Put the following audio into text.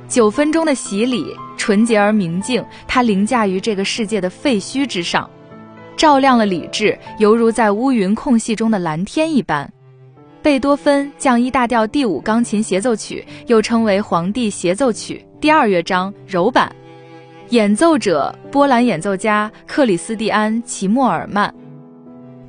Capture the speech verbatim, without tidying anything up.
九分钟的洗礼，纯洁而明净，它凌驾于这个世界的废墟之上，照亮了理智，犹如在乌云空隙中的蓝天一般。贝多芬降一大调第五钢琴协奏曲，又称为皇帝协奏曲，第二乐章柔版，演奏者波兰演奏家克里斯蒂安·齐默尔曼。